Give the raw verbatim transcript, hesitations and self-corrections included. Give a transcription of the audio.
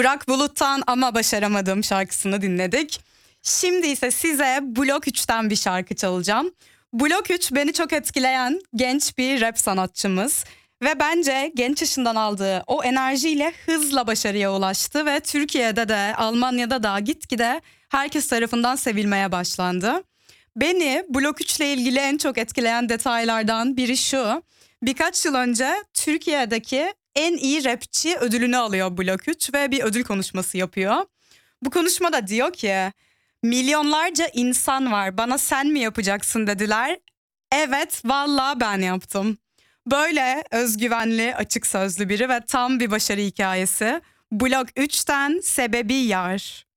Burak Bulut'tan Ama Başaramadım şarkısını dinledik. Şimdi ise size Blok üçten bir şarkı çalacağım. Blok üç beni çok etkileyen genç bir rap sanatçımız. Ve bence genç yaşından aldığı o enerjiyle hızla başarıya ulaştı. Ve Türkiye'de de Almanya'da da gitgide herkes tarafından sevilmeye başlandı. Beni Blok üç ile ilgili en çok etkileyen detaylardan biri şu. Birkaç yıl önce Türkiye'deki en iyi rapçi ödülünü alıyor Blok üç ve bir ödül konuşması yapıyor. Bu konuşmada diyor ki, milyonlarca insan var, bana sen mi yapacaksın dediler. Evet, vallahi ben yaptım. Böyle özgüvenli, açık sözlü biri ve tam bir başarı hikayesi. Blok üçten Sebebi Yar.